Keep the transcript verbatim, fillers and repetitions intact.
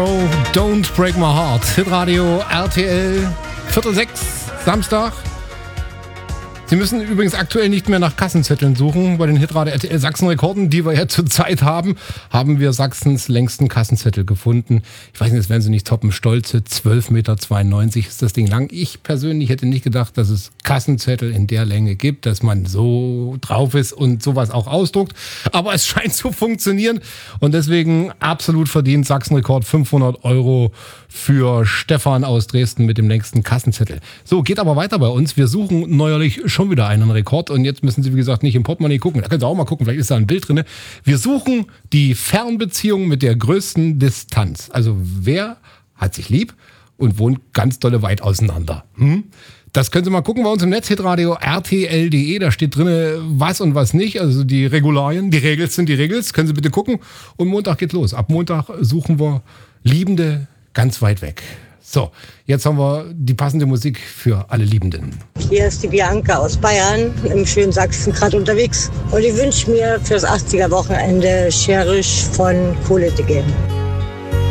Oh, Don't Break My Heart. Hitradio R T L, Viertel sechs, Samstag. Sie müssen übrigens aktuell nicht mehr nach Kassenzetteln suchen. Bei den Hitradio R T L Sachsen-Rekorden, die wir ja zurzeit haben, haben wir Sachsens längsten Kassenzettel gefunden. Ich weiß nicht, das werden Sie nicht toppen. Stolze zwölf Komma zweiundneunzig Meter ist das Ding lang. Ich persönlich hätte nicht gedacht, dass es Kassenzettel in der Länge gibt, dass man so drauf ist und sowas auch ausdruckt. Aber es scheint zu funktionieren und deswegen absolut verdient Sachsen-Rekord fünfhundert Euro für Stefan aus Dresden mit dem längsten Kassenzettel. So, geht aber weiter bei uns. Wir suchen neuerlich schon wieder einen Rekord und jetzt müssen Sie, wie gesagt, nicht im Portemonnaie gucken. Da können Sie auch mal gucken, vielleicht ist da ein Bild drin. Wir suchen die Fernbeziehung mit der größten Distanz. Also wer hat sich lieb und wohnt ganz dolle weit auseinander? Hm? Das können Sie mal gucken bei uns im Netz, hitradio R T L Punkt de. Da steht drin, was und was nicht. Also die Regularien, die Regels sind die Regels. Können Sie bitte gucken. Und Montag geht los. Ab Montag suchen wir Liebende ganz weit weg. So, jetzt haben wir die passende Musik für alle Liebenden. Hier ist die Bianca aus Bayern, im schönen Sachsen gerade unterwegs. Und ich wünsche mir fürs achtziger Wochenende Cherish von Kohle gehen.